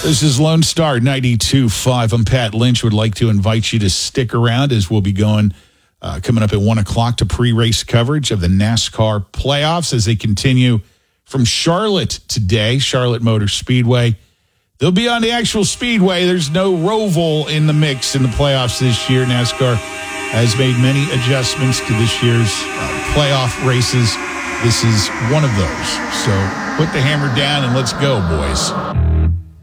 This is Lone Star 92.5. I'm Pat Lynch. Would like to invite you to stick around as we'll be going coming up at 1 o'clock to pre-race coverage of the NASCAR playoffs as they continue from Charlotte today, Charlotte Motor Speedway. They'll be on the actual speedway. There's no Roval in the mix in the playoffs this year. NASCAR has made many adjustments to this year's playoff races. This is one of those. So put the hammer down and let's go, boys.